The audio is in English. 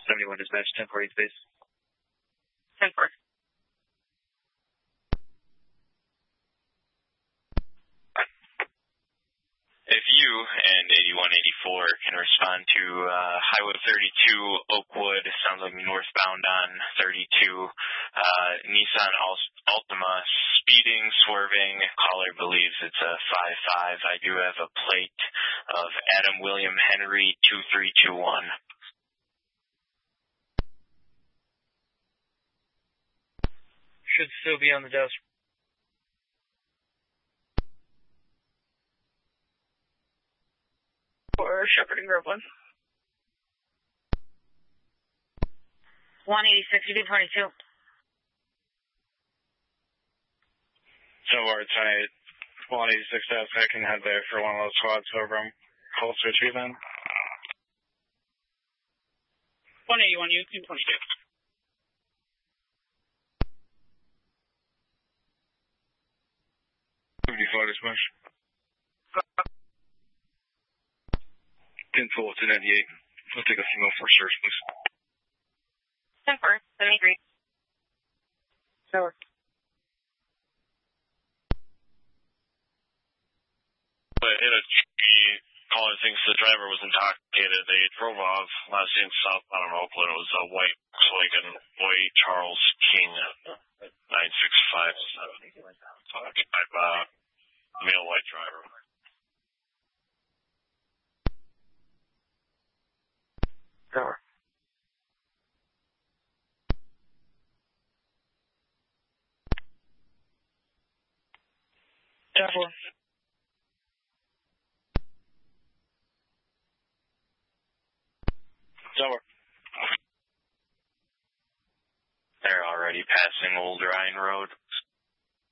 71 dispatch, 10-4 space. 10-4. If you and 8184 can respond to Highway 32, Oakwood, sounds like northbound on 32, Nissan Altima, speeding, swerving, caller believes it's a 5-5. I do have a plate of Adam William Henry 2321. Should still be on the desk. For Shepherd and Grove 1. 186, you do 22. So we're tonight, 186 desk, I can head there for one of those squads over them closer to you then. 181, you do 22. 74 dispatch. 10-4 to 98. We'll take a female for search, please. 10-4, 73. Tower. In a tree, caller thinks the driver was intoxicated. They drove off. Last seen southbound in Oakland. It was a white Volkswagen Boy Charles King 9657. Occupied by a male white driver. Tower. Tower. Tower. They're already passing Old Rhine Road.